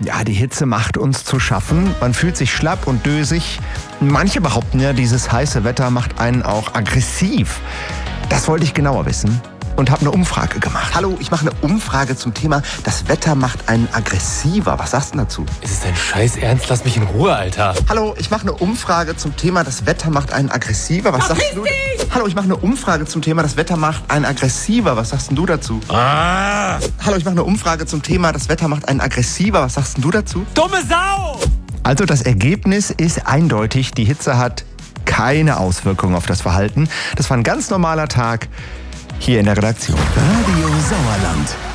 Ja, die Hitze macht uns zu schaffen. Man fühlt sich schlapp und dösig. Manche behaupten ja, dieses heiße Wetter macht einen auch aggressiv. Das wollte ich genauer wissen und habe eine Umfrage gemacht. Hallo, ich mache eine Umfrage zum Thema, das Wetter macht einen aggressiver. Was sagst du dazu? Ist es dein Scheiß Ernst? Lass mich in Ruhe, Alter. Hallo, ich mache eine Umfrage zum Thema, das Wetter macht einen aggressiver. Was sagst du? Hallo, ich mache eine Umfrage zum Thema, das Wetter macht einen aggressiver. Was sagst denn du dazu? Hallo, ich mache eine Umfrage zum Thema, das Wetter macht einen aggressiver. Was sagst denn du dazu? Dumme Sau! Also das Ergebnis ist eindeutig. Die Hitze hat keine Auswirkungen auf das Verhalten. Das war ein ganz normaler Tag hier in der Redaktion. Radio Sauerland.